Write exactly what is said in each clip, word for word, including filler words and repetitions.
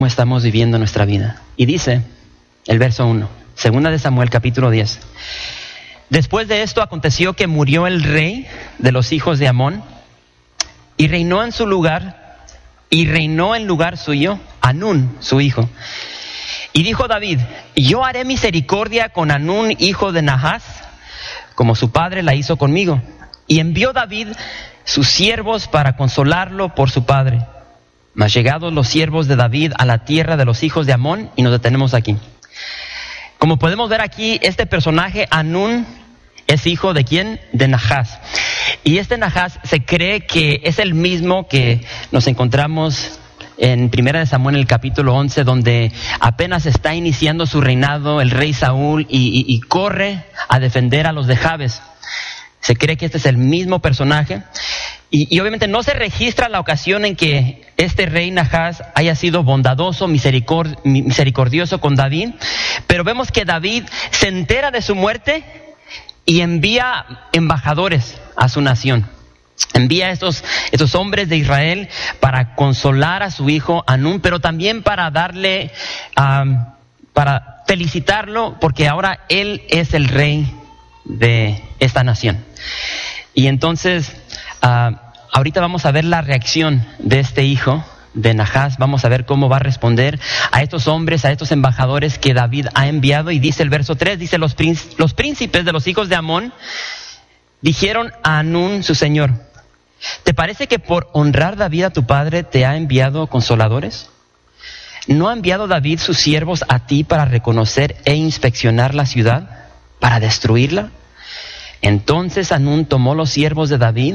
cómo estamos viviendo nuestra vida. Y dice el verso uno, segunda de Samuel capítulo diez. Después de esto aconteció que murió el rey de los hijos de Amón y reinó en su lugar, y reinó en lugar suyo Hanún, su hijo. Y dijo David, yo haré misericordia con Hanún, hijo de Nahas, como su padre la hizo conmigo. Y envió David sus siervos para consolarlo por su padre. Mas llegados los siervos de David a la tierra de los hijos de Amón, y nos detenemos aquí. Como podemos ver aquí, este personaje, Hanún, es hijo de ¿quién? De Nahas. Y este Nahas se cree que es el mismo que nos encontramos en primera de Samuel, en el capítulo once, donde apenas está iniciando su reinado el rey Saúl y, y, y corre a defender a los de Jabes. Se cree que este es el mismo personaje. Y, y obviamente no se registra la ocasión en que este rey Nahas haya sido bondadoso, misericord, misericordioso con David. Pero vemos que David se entera de su muerte y envía embajadores a su nación. Envía a estos, estos hombres de Israel para consolar a su hijo Hanún, pero también para darle, um, para felicitarlo, porque ahora él es el rey de esta nación. Y entonces, uh, ahorita vamos a ver la reacción de este hijo de Nahas. Vamos a ver cómo va a responder a estos hombres, a estos embajadores que David ha enviado. Y dice el verso tres, dice, los, príncipes, los príncipes de los hijos de Amón dijeron a Hanún, su señor, ¿te parece que por honrar David a tu padre te ha enviado consoladores? ¿No ha enviado David sus siervos a ti para reconocer e inspeccionar la ciudad, para destruirla? Entonces Hanún tomó los siervos de David,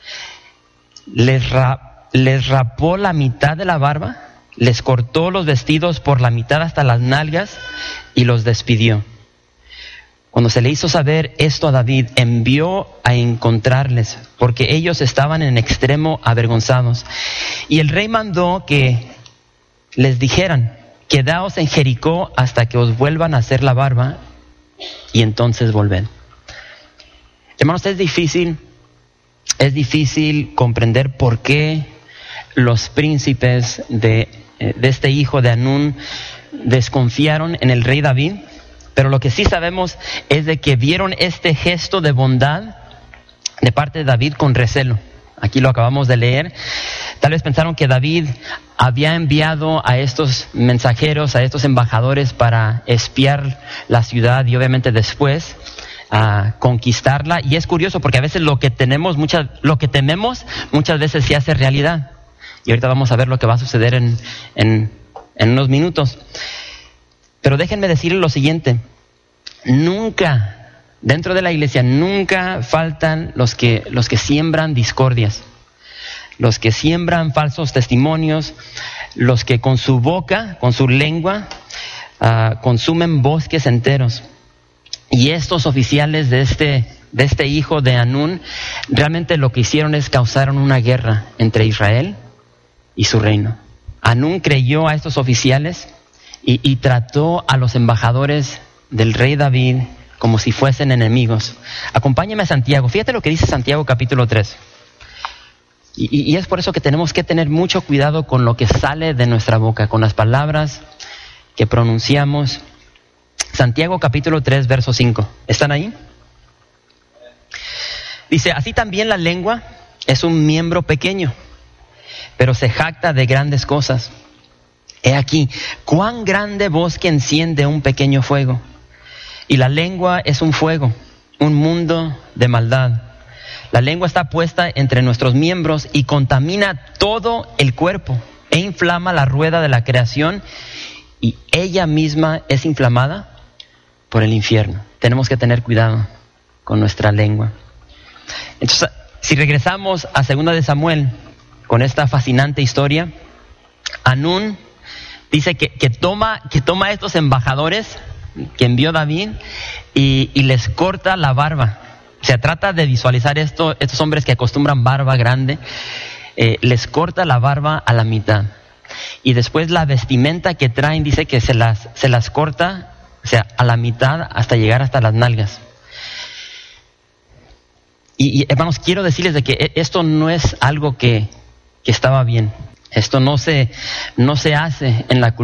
les, ra, les rapó la mitad de la barba, les cortó los vestidos por la mitad hasta las nalgas y los despidió. Cuando se le hizo saber esto a David, envió a encontrarles, porque ellos estaban en extremo avergonzados. Y el rey mandó que les dijeran, quedaos en Jericó hasta que os vuelvan a hacer la barba, y entonces volved. Hermanos, es difícil, es difícil comprender por qué los príncipes de, de este hijo de Hanún desconfiaron en el rey David. Pero lo que sí sabemos es de que vieron este gesto de bondad de parte de David con recelo. Aquí lo acabamos de leer. Tal vez pensaron que David había enviado a estos mensajeros, a estos embajadores para espiar la ciudad y obviamente después a conquistarla. Y es curioso porque a veces lo que tenemos, muchas, lo que tememos muchas veces se hace realidad. Y ahorita vamos a ver lo que va a suceder en, en, en unos minutos. Pero déjenme decirles lo siguiente, nunca, dentro de la iglesia, nunca faltan los que, los que siembran discordias, los que siembran falsos testimonios, los que con su boca, con su lengua, uh, consumen bosques enteros. Y estos oficiales de este, de este hijo de Hanún, realmente lo que hicieron es causaron una guerra entre Israel y su reino. Hanún creyó a estos oficiales Y, y trató a los embajadores del rey David como si fuesen enemigos. Acompáñame a Santiago. Fíjate lo que dice Santiago capítulo tres. Y, y, y es por eso que tenemos que tener mucho cuidado con lo que sale de nuestra boca, con las palabras que pronunciamos. Santiago capítulo tres, verso cinco. ¿Están ahí? Dice, así también la lengua es un miembro pequeño, pero se jacta de grandes cosas. He aquí, cuán grande bosque enciende un pequeño fuego. Y la lengua es un fuego, un mundo de maldad. La lengua está puesta entre nuestros miembros y contamina todo el cuerpo e inflama la rueda de la creación, y ella misma es inflamada por el infierno. Tenemos que tener cuidado con nuestra lengua. Entonces, si regresamos a segunda de Samuel con esta fascinante historia, Hanún dice que, que, toma, que toma a estos embajadores que envió David y, y les corta la barba. Se trata de visualizar esto, estos hombres que acostumbran barba grande, eh, les corta la barba a la mitad. Y después la vestimenta que traen, dice que se las, se las corta, o sea, a la mitad hasta llegar hasta las nalgas. Y, y hermanos, quiero decirles de que esto no es algo que, que estaba bien. Esto no se, no se hace en la cultura.